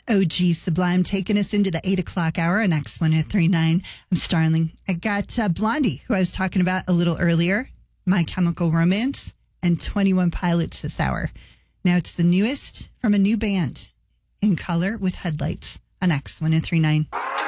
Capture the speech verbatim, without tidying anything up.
O G Sublime taking us into the eight o'clock hour on X one oh three point nine. I'm Starling. I got uh, Blondie, who I was talking about a little earlier, My Chemical Romance, and twenty-one Pilots this hour. Now it's the newest from a new band, In Color with Headlights on X one oh three point nine.